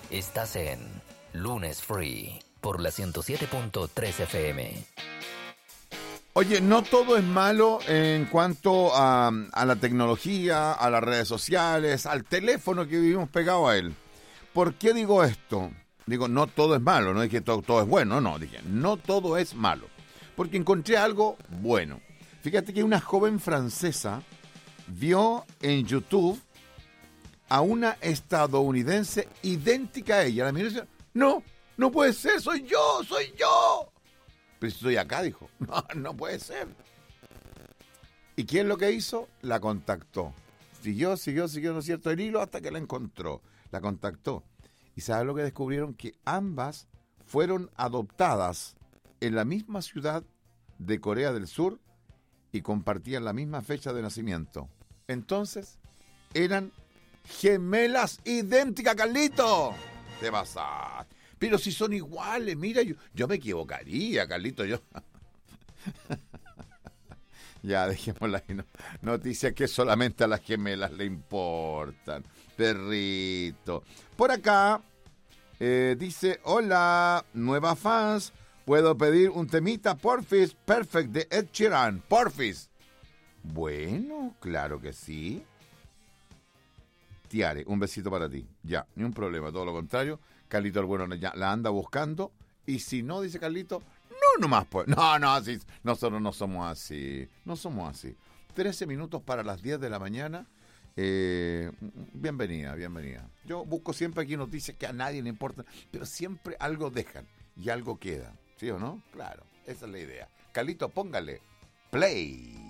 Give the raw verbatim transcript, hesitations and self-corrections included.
Estás en Lunes Free por la ciento siete punto tres F M. Oye, no todo es malo en cuanto a, a la tecnología, a las redes sociales, al teléfono que vivimos pegado a él. ¿Por qué digo esto? Digo, no todo es malo, no dije todo, todo es bueno, no, dije, no todo es malo. Porque encontré algo bueno. Fíjate que una joven francesa vio en YouTube a una estadounidense idéntica a ella. La miró y dice, no, no puede ser, soy yo, soy yo. Pero si estoy acá, dijo, no, no puede ser. ¿Y quién es lo que hizo? La contactó. Siguió, siguió, siguió, ¿no es cierto?, el hilo hasta que la encontró. La contactó. ¿Y sabes lo que descubrieron? Que ambas fueron adoptadas en la misma ciudad de Corea del Sur y compartían la misma fecha de nacimiento. Entonces, eran gemelas idénticas, Carlito. Te pasaste. Pero si son iguales, mira, yo, yo me equivocaría, Carlito, yo. Ya, dejémosla ahí. No, noticias que solamente a las gemelas le importan. Perrito. Por acá, eh, dice, hola, nueva fans, ¿puedo pedir un temita? Porfis, Perfect, de Ed Sheeran. Porfis. Bueno, claro que sí. Tiare, un besito para ti. Ya, ni un problema, todo lo contrario. Carlito el bueno ya la anda buscando. Y si no, dice Carlito, no nomás pues. No, no, así, nosotros no somos así. No somos así. trece minutos para las diez de la mañana. Eh, bienvenida, bienvenida. Yo busco siempre aquí noticias que a nadie le importan, pero siempre algo dejan y algo queda. ¿Sí o no? Claro, esa es la idea. Carlito, póngale play.